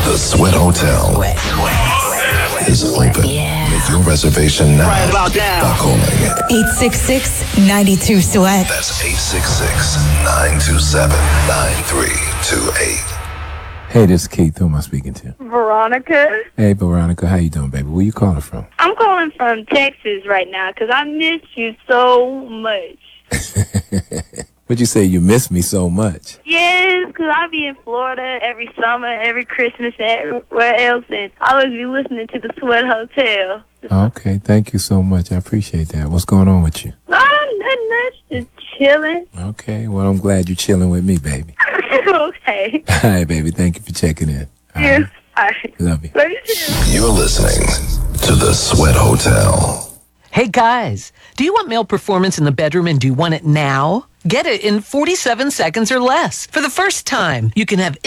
The Sweat Hotel is open. Make your reservation now Right about now. by calling 866-92-SWEAT. That's 866-927-9328. Hey, this is Keith. Who am I speaking to? Veronica. Hey, Veronica. How you doing, baby? Where you calling from? I'm calling from Texas right now because I miss you so much. What'd you say? You miss me so much. Yes, because I be in Florida every summer, every Christmas, everywhere else, and I always be listening to the Sweat Hotel. Okay, thank you so much. I appreciate that. What's going on with you? Nothing much, just chilling. Okay, well, I'm glad you're chilling with me, baby. Okay. All right, baby. Thank you for checking in. All Yeah. right. All right. Love you. Love you too. You're listening to The Sweat Hotel. Hey guys, do you want male performance in the bedroom and do you want it now? Get it in 47 seconds or less. For the first time, you can have